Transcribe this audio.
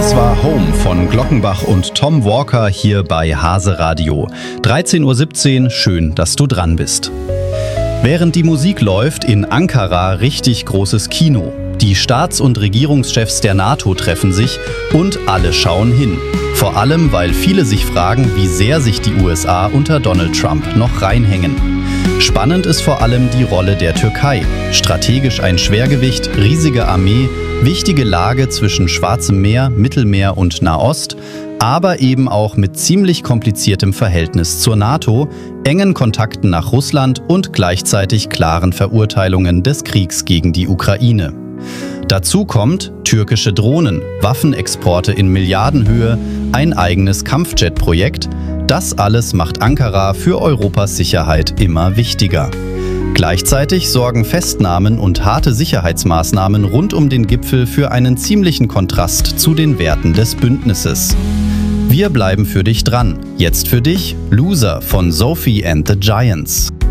Das war Home von Glockenbach und Tom Walker hier bei Hase Radio. 13:17 Uhr, schön, dass du dran bist. Während die Musik läuft, in Ankara richtig großes Kino. Die Staats- und Regierungschefs der NATO treffen sich und alle schauen hin. Vor allem, weil viele sich fragen, wie sehr sich die USA unter Donald Trump noch reinhängen. Spannend ist vor allem die Rolle der Türkei. Strategisch ein Schwergewicht, riesige Armee, wichtige Lage zwischen Schwarzem Meer, Mittelmeer und Nahost, aber eben auch mit ziemlich kompliziertem Verhältnis zur NATO, engen Kontakten nach Russland und gleichzeitig klaren Verurteilungen des Kriegs gegen die Ukraine. Dazu kommt türkische Drohnen, Waffenexporte in Milliardenhöhe, ein eigenes Kampfjet-Projekt. Das alles macht Ankara für Europas Sicherheit immer wichtiger. Gleichzeitig sorgen Festnahmen und harte Sicherheitsmaßnahmen rund um den Gipfel für einen ziemlichen Kontrast zu den Werten des Bündnisses. Wir bleiben für dich dran. Jetzt für dich Loser von Sophie and the Giants.